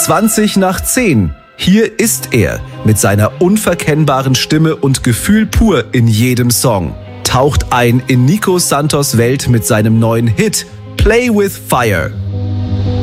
20 nach 10. Hier ist er mit seiner unverkennbaren Stimme und Gefühl pur in jedem Song. Taucht ein in Nico Santos' Welt mit seinem neuen Hit Play with Fire.